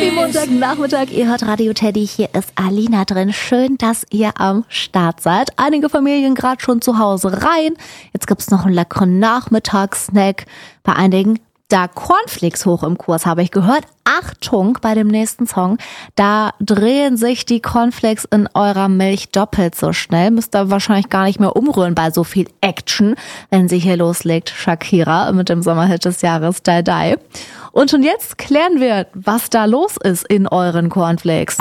Happy Montagnachmittag, ihr hört Radio Teddy, hier ist Alina drin. Schön, dass ihr am Start seid. Einige Familien gerade schon zu Hause rein. Jetzt gibt's noch einen leckeren Nachmittagssnack. Bei einigen da Cornflakes hoch im Kurs, habe ich gehört. Achtung bei dem nächsten Song, da drehen sich die Cornflakes in eurer Milch doppelt so schnell. Müsst ihr wahrscheinlich gar nicht mehr umrühren bei so viel Action, wenn sie hier loslegt. Shakira mit dem Sommerhit des Jahres, Die Die. Und schon jetzt klären wir, was da los ist in euren Cornflakes.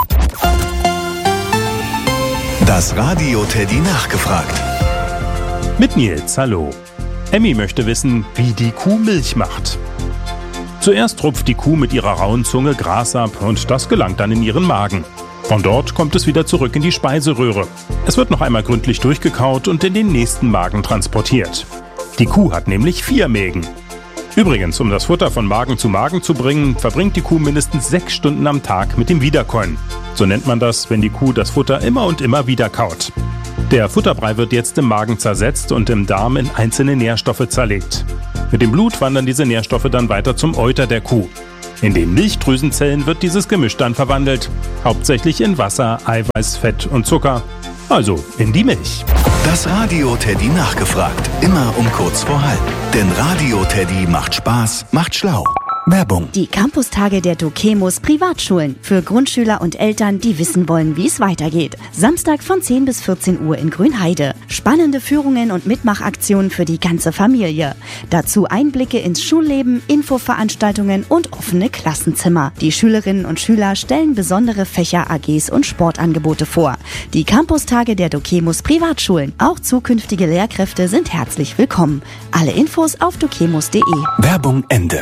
Das Radio Teddy nachgefragt. Mit Nils, hallo. Emmy möchte wissen, wie die Kuh Milch macht. Zuerst rupft die Kuh mit ihrer rauen Zunge Gras ab und das gelangt dann in ihren Magen. Von dort kommt es wieder zurück in die Speiseröhre. Es wird noch einmal gründlich durchgekaut und in den nächsten Magen transportiert. Die Kuh hat nämlich 4 Mägen. Übrigens, um das Futter von Magen zu bringen, verbringt die Kuh mindestens 6 Stunden am Tag mit dem Wiederkäuen. So nennt man das, wenn die Kuh das Futter immer und immer wieder kaut. Der Futterbrei wird jetzt im Magen zersetzt und im Darm in einzelne Nährstoffe zerlegt. Mit dem Blut wandern diese Nährstoffe dann weiter zum Euter der Kuh. In den Milchdrüsenzellen wird dieses Gemisch dann verwandelt, hauptsächlich in Wasser, Eiweiß, Fett und Zucker, also in die Milch. Das Radio Teddy nachgefragt, immer um kurz vor halb. Denn Radio Teddy macht Spaß, macht schlau. Werbung. Die Campustage der Dokemos Privatschulen. Für Grundschüler und Eltern, die wissen wollen, wie es weitergeht. Samstag von 10 bis 14 Uhr in Grünheide. Spannende Führungen und Mitmachaktionen für die ganze Familie. Dazu Einblicke ins Schulleben, Infoveranstaltungen und offene Klassenzimmer. Die Schülerinnen und Schüler stellen besondere Fächer, AGs und Sportangebote vor. Die Campustage der Dokemos Privatschulen. Auch zukünftige Lehrkräfte sind herzlich willkommen. Alle Infos auf dokemos.de. Werbung Ende.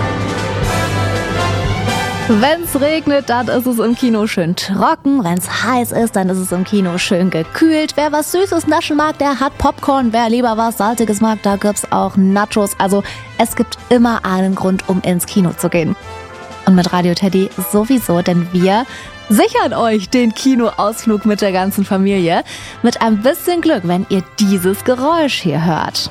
Wenn's regnet, dann ist es im Kino schön trocken. Wenn's heiß ist, dann ist es im Kino schön gekühlt. Wer was Süßes naschen mag, der hat Popcorn. Wer lieber was Salziges mag, da gibt's auch Nachos. Also es gibt immer einen Grund, um ins Kino zu gehen. Und mit Radio Teddy sowieso, denn wir sichern euch den Kinoausflug mit der ganzen Familie. Mit ein bisschen Glück, wenn ihr dieses Geräusch hier hört.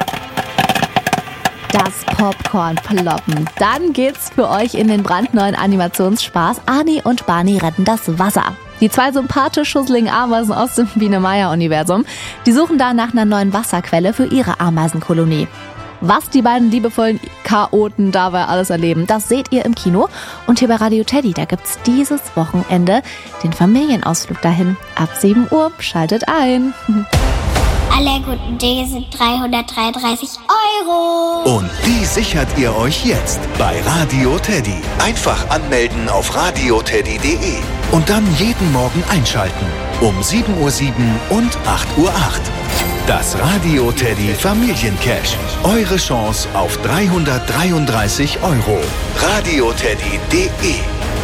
Das Popcorn ploppen. Dann geht's für euch in den brandneuen Animationsspaß Ani und Barney retten das Wasser. Die 2 sympathisch schusseligen Ameisen aus dem Biene-Meier-Universum, die suchen da nach einer neuen Wasserquelle für ihre Ameisenkolonie. Was die beiden liebevollen Chaoten dabei alles erleben, das seht ihr im Kino. Und hier bei Radio Teddy, da gibt's dieses Wochenende den Familienausflug dahin. Ab 7 Uhr, schaltet ein. Alle guten Dinge sind 333 €. Und die sichert ihr euch jetzt bei Radio Teddy. Einfach anmelden auf radioteddy.de und dann jeden Morgen einschalten. Um 7:07 Uhr und 8:08 Uhr. Das Radio Teddy Familiencash. Eure Chance auf 333 €. radioteddy.de.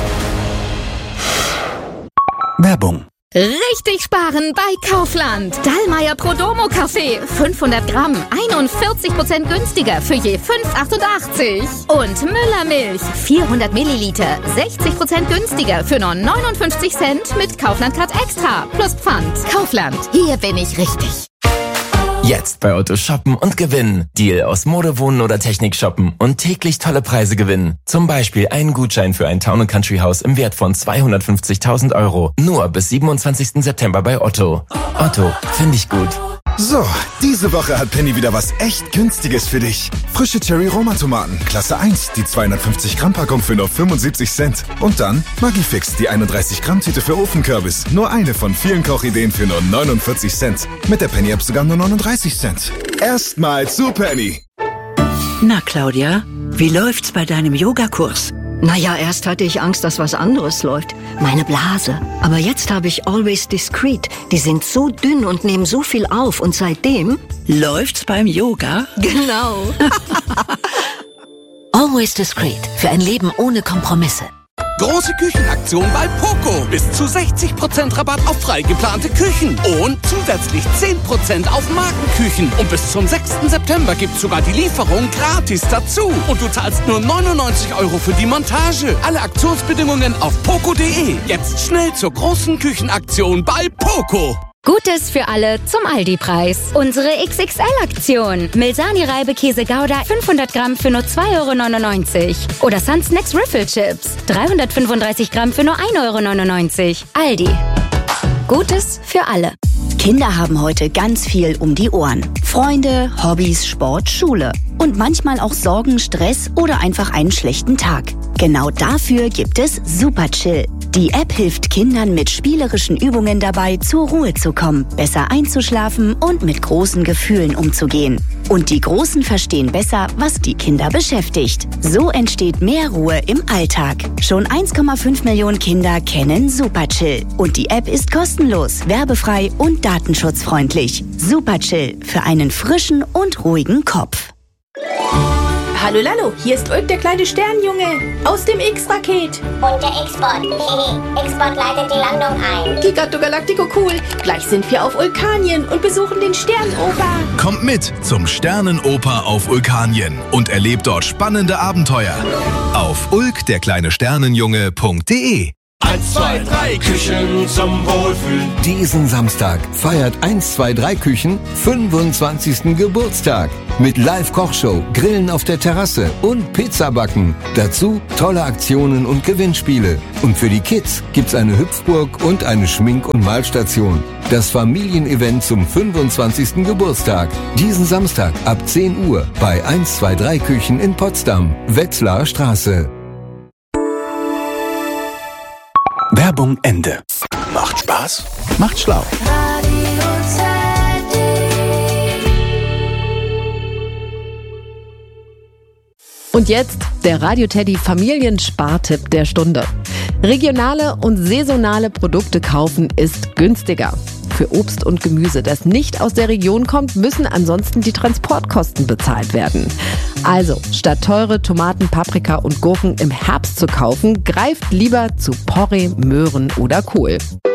Werbung. Richtig sparen bei Kaufland. Dallmayr Prodomo Kaffee. 500 Gramm. 41% günstiger für je 5,88. Und Müller Milch. 400 Milliliter. 60% günstiger für nur 59 Cent mit Kaufland Card Extra. Plus Pfand. Kaufland. Hier bin ich richtig. Jetzt bei Otto shoppen und gewinnen. Deal aus Mode, Wohnen oder Technik shoppen und täglich tolle Preise gewinnen. Zum Beispiel einen Gutschein für ein Town & Country Haus im Wert von 250.000 €. Nur bis 27. September bei Otto. Otto, finde ich gut. So, diese Woche hat Penny wieder was echt Günstiges für dich. Frische Cherry-Roma-Tomaten, Klasse 1, die 250 Gramm Packung für nur 75 Cent. Und dann Maggi-Fix, die 31 Gramm Tüte für Ofenkürbis. Nur eine von vielen Kochideen für nur 49 Cent. Mit der Penny-App sogar nur 39 Cent. Erstmal zu Penny. Na, Claudia, wie läuft's bei deinem Yogakurs? Naja, erst hatte ich Angst, dass was anderes läuft. Meine Blase. Aber jetzt habe ich Always Discreet. Die sind so dünn und nehmen so viel auf. Und seitdem läuft's beim Yoga. Genau. Always Discreet. Für ein Leben ohne Kompromisse. Große Küchenaktion bei Poco. Bis zu 60% Rabatt auf frei geplante Küchen. Und zusätzlich 10% auf Markenküchen. Und bis zum 6. September gibt's sogar die Lieferung gratis dazu. Und du zahlst nur 99 € für die Montage. Alle Aktionsbedingungen auf poco.de. Jetzt schnell zur großen Küchenaktion bei Poco. Gutes für alle zum Aldi-Preis. Unsere XXL-Aktion. Milsani-Reibekäse Gouda 500 Gramm für nur 2,99 €. Oder Sun Snacks Riffle-Chips 335 Gramm für nur 1,99 €. Aldi. Gutes für alle. Kinder haben heute ganz viel um die Ohren. Freunde, Hobbys, Sport, Schule. Und manchmal auch Sorgen, Stress oder einfach einen schlechten Tag. Genau dafür gibt es Super Chill. Die App hilft Kindern mit spielerischen Übungen dabei, zur Ruhe zu kommen, besser einzuschlafen und mit großen Gefühlen umzugehen. Und die Großen verstehen besser, was die Kinder beschäftigt. So entsteht mehr Ruhe im Alltag. Schon 1,5 Millionen Kinder kennen Super Chill. Und die App ist kostenlos, werbefrei und datenschutzfreundlich. Super Chill für einen frischen und ruhigen Kopf. Hallo Lalo, hier ist Ulk, der kleine Sternjunge aus dem X-Raket. Und der X-Bot. X-Bot leitet die Landung ein. Giganto Galactico cool. Gleich sind wir auf Vulkanien und besuchen den Sternenoper. Kommt mit zum Sternenoper auf Vulkanien und erlebt dort spannende Abenteuer. Auf ulkderkleinesternenjunge.de 1, 2, 3 Küchen zum Wohlfühlen. Diesen Samstag feiert 1, 2, 3 Küchen 25. Geburtstag. Mit Live-Kochshow, Grillen auf der Terrasse und Pizzabacken. Dazu tolle Aktionen und Gewinnspiele. Und für die Kids gibt's eine Hüpfburg und eine Schmink- und Malstation. Das Familienevent zum 25. Geburtstag. Diesen Samstag ab 10 Uhr bei 1, 2, 3 Küchen in Potsdam, Wetzlarer Straße. Werbung Ende. Macht Spaß? Macht schlau. Und jetzt der Radio Teddy Familienspartipp der Stunde. Regionale und saisonale Produkte kaufen ist günstiger. Für Obst und Gemüse, das nicht aus der Region kommt, müssen ansonsten die Transportkosten bezahlt werden. Also, statt teure Tomaten, Paprika und Gurken im Herbst zu kaufen, greift lieber zu Porree, Möhren oder Kohl.